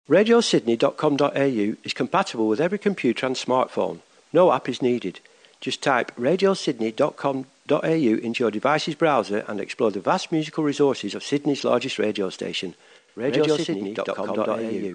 RadioSydney.com.au is compatible with every computer and smartphone. No app is needed. Just type RadioSydney.com.au into your device's browser and explore the vast musical resources of Sydney's largest radio station, RadioSydney.com.au.